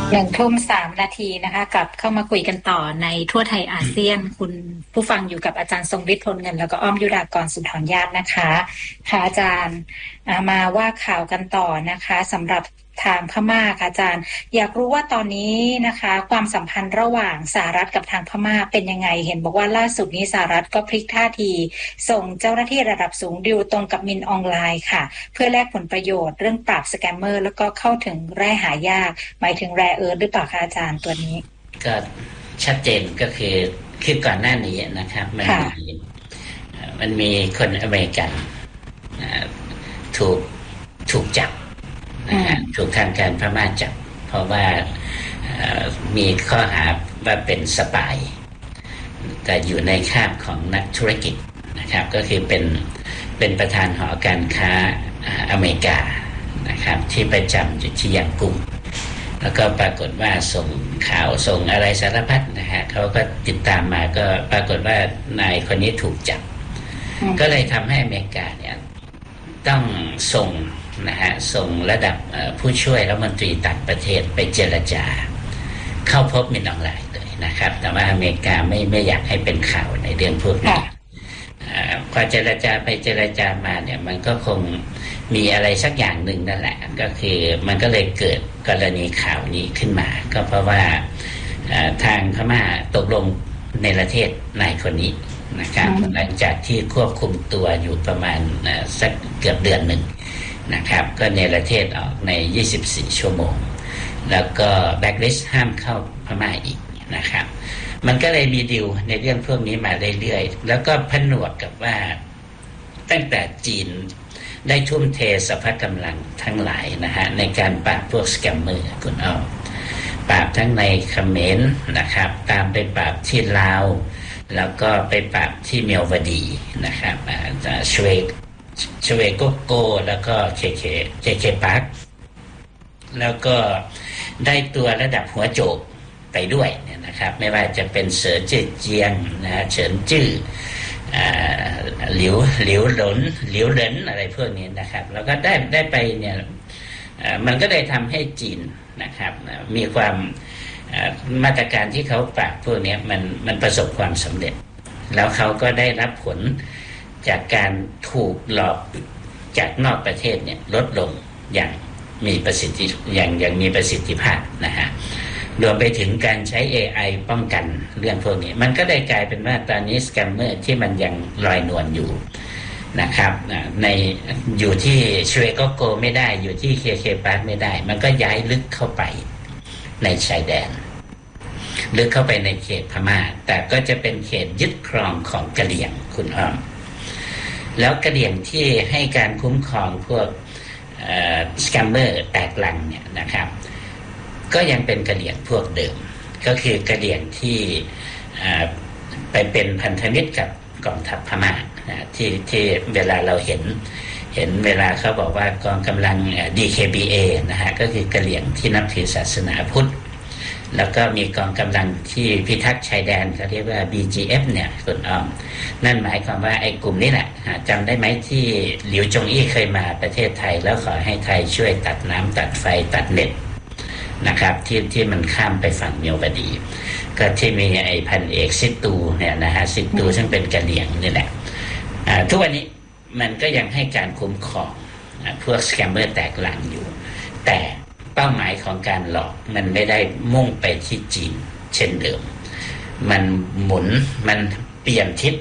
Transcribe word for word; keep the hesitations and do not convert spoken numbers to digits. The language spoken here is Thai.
หนึ่งทุ่มสามนาทีนะคะกลับเข้ามาคุยกันต่อในทั่วไทยอาเซียนคุณผู้ฟังอยู่กับอาจารย์ทรงฤทธิ์พลเงินแล้วก็อ้อมยุรากรสุนทรญาตินะคะค่ะอาจารย์มาว่าข่าวกันต่อนะคะสำหรับทางพม่าค่ะอาจารย์อยากรู้ว่าตอนนี้นะคะความสัมพันธ์ระหว่างสหรัฐกับทางพม่าเป็นยังไงเห็นบอกว่าล่าสุดนี้สหรัฐก็พลิกท่าทีส่งเจ้าหน้าที่ระดับสูงดิวตรงกับมินออนไลน์ค่ะเพื่อแลกผลประโยชน์เรื่องปราบสแกมเมอร์แล้วก็เข้าถึงแร่หายากหมายถึงแร่เอิร์ธหรือเปล่าคะอาจารย์ตัวนี้ก็ชัดเจนก็คือคือก่อนหน้านี้นะครับมันมีมันมีคนอเมริกันถูกถูกจับนะฮะถูกทางการพม่าจับเพราะว่ามีข้อหาว่าเป็นสปายแต่อยู่ในคาบของนักธุรกิจนะครับก็คือเป็นเป็นประธานหอการค้าอเมริกานะครับที่ประจำอยู่ที่ย่างกุ้งแล้วก็ปรากฏว่าส่งข่าวส่งอะไรสารพัดนะฮะเขาก็ติดตามมาก็ปรากฏว่านายคนนี้ถูกจับก็เลยทำให้อเมริกาเนี่ยต้องส่งนะฮะส่งระดับผู้ช่วยรัฐมนตรีต่างประเทศไปเจรจาเข้าพบมินออนไลน์เลยนะครับแต่ว่าอเมริกาไม่ไม่อยากให้เป็นข่าวในเรื่องพวกนี้พอเจรจาไปเจรจามาเนี่ยมันก็คงมีอะไรสักอย่างหนึ่งนั่นแหละก็คือมันก็เลยเกิดกรณีข่าวนี้ขึ้นมาก็เพราะว่าทางพม่าตกลงในประเทศนายคนนี้นะครับหลังจากที่ควบคุมตัวอยู่ประมาณสักเกือบเดือนหนึ่งนะครับก็ในประเทศออกในยี่สิบสี่ชั่วโมงแล้วก็แบล็คลิสต์ห้ามเข้าพม่าอีกนะครับมันก็เลยมีดีลในเรื่องพวกนี้มาเรื่อยๆแล้วก็ผนวกกับว่าตั้งแต่จีนได้ทุ่มเทสรรพกำลังทั้งหลายนะฮะในการปราบพวกสแกมเมอร์คุณอ้อมปราบทั้งในเขมรนะครับตามไปปราบที่ลาวแล้วก็ไปปราบที่เมียววดีนะครับชเวชเวโกโกแล้วก็เคเคเคเคปาร์คแล้วก็ได้ตัวระดับหัวโจกไปด้วยเนี่ยนะครับไม่ว่าจะเป็นเสือเจียเจียงนะเฉินจื้อหลิวหลิวหลนหลิวเหรินอะไรพวกนี้นะครับแล้วก็ได้ได้ไปเนี่ยมันก็ได้ทำให้จีนนะครับมีความมาตรการที่เขาปราบพวกนี้มันมันประสบความสำเร็จแล้วเขาก็ได้รับผลจากการถูกหลอกจากนอกประเทศเนี่ยลดลงอย่างมีประสิทธิอย่างอย่างมีประสิทธิภาพนะฮะรวมไปถึงการใช้ เอ ไอ ป้องกันเรื่องพวกนี้มันก็ได้กลายเป็นว่าตอนนี้สแกมเมอร์ที่มันยังลอยนวลอยู่นะครับในอยู่ที่ชเวโกโกไม่ได้อยู่ที่เคเคปาร์คไม่ได้มันก็ย้ายลึกเข้าไปในชายแดนลึกเข้าไปในเขตพม่าแต่ก็จะเป็นเขตยึดครองของกะเหรี่ยงคุณอ้อมแล้วกะเหรี่ยงที่ให้การคุ้มครองพวกสแกมเมอร์แตกลังเนี่ยนะครับก็ยังเป็นกะเหรี่ยงพวกเดิมก็คือกะเหรี่ยงที่ไปเป็นพันธมิตรกับกองทัพพม่านะที่ที่เวลาเราเห็นเห็นเวลาเขาบอกว่ากองกำลัง ดี เค บี เอ นะฮะก็คือกะเหรี่ยงที่นับถือศาสนาพุทธแล้วก็มีกองกำลังที่พิทักษ์ชายแดนเขาเรียกว่า บี จี เอฟ เนี่ยคุณอ้อมนั่นหมายความว่าไอ้กลุ่มนี้แหละจำได้ไหมที่หลิวจงอี้เคยมาประเทศไทยแล้วขอให้ไทยช่วยตัดน้ำตัดไฟตัดเน็ตนะครับที่ที่มันข้ามไปฝั่งเมียวบดีก็ที่มีไอ้พันเอกซิตูเนี่ยนะฮะซิตูซึ่งเป็นกะเหรี่ยงนี่แหละทุกวันนี้มันก็ยังให้การคุ้มครองพวกสแกมเมอร์แตกหลังอยู่แต่เป้าหมายของการหลอกมันไม่ได้มุ่งไปที่จีนเช่นเดิมมันหมุนมันเปลี่ยนทิศ